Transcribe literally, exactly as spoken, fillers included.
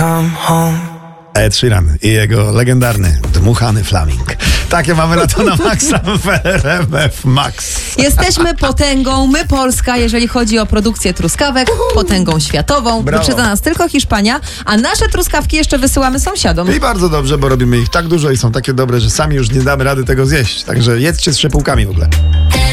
come home. Ed Sheeran i jego legendarny dmuchany flaming. Takie mamy na to na Maxa w R M F Max. Jesteśmy potęgą, my Polska, jeżeli chodzi o produkcję truskawek, potęgą światową. Brawo. Wyprzedza nas tylko Hiszpania, a nasze truskawki jeszcze wysyłamy sąsiadom. I bardzo dobrze, bo robimy ich tak dużo i są takie dobre, że sami już nie damy rady tego zjeść. Także jedzcie z szepułkami w ogóle.